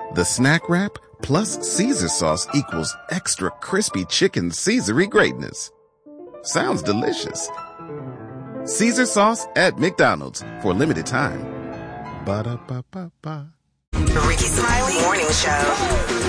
The snack wrap plus Caesar sauce equals extra crispy chicken Caesar-y greatness. Sounds delicious. Caesar sauce at McDonald's for a limited time. Ba-da-ba-ba-ba. Ricky Smiley Morning Show.